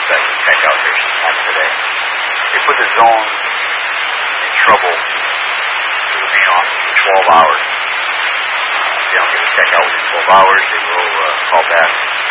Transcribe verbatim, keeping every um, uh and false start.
suspect check out here sometime today. They put the zone in trouble to the main office for twelve hours. Uh, if they don't get a check out within twelve hours, they will uh, call back